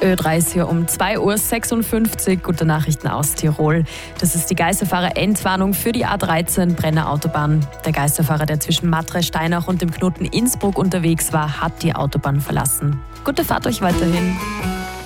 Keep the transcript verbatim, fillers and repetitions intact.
Ö drei ist hier um zwei Uhr sechsundfünfzig. Gute Nachrichten aus Tirol. Das ist die Geisterfahrer-Endwarnung für die A dreizehn Brenner Autobahn. Der Geisterfahrer, der zwischen Matre, Steinach und dem Knoten Innsbruck unterwegs war, hat die Autobahn verlassen. Gute Fahrt euch weiterhin.